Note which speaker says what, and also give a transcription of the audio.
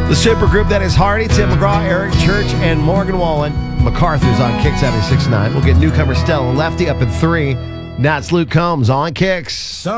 Speaker 1: The supergroup that is Hardy, Tim McGraw, Eric Church, and Morgan Wallen. MacArthur's on Kicks 96.9. We'll get newcomer Stella Lefty up in 3. Now it's Luke Combs on Kicks.